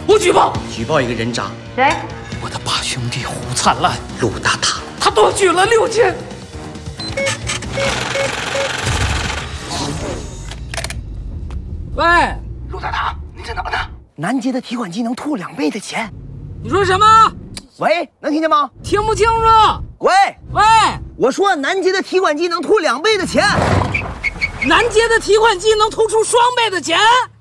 我举报！ 举报一个人渣。 谁？ 我的八兄弟胡灿烂， 陆大塔。 他多举了6000。喂， 陆大塔，你在哪呢？南街的提款机能吐2倍的钱。 你说什么？ 喂，能听见吗？ 听不清楚。 喂， 我说南街的提款机能吐2倍的钱， 南街的提款机能吐出双倍的钱。